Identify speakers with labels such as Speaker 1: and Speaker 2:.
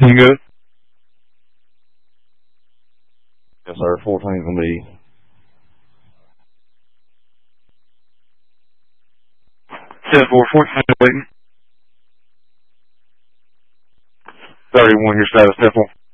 Speaker 1: You good?
Speaker 2: Yes, sir. 14's gonna be
Speaker 1: 10-4, 14 waiting.
Speaker 2: 31. Your status, 10-4.